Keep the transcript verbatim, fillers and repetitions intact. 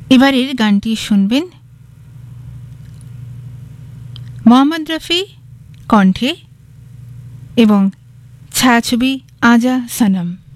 এবারের গানটি শুনবেন মোহাম্মদ রফি কণ্ঠে এবং ছায়াছবি আজা সনম।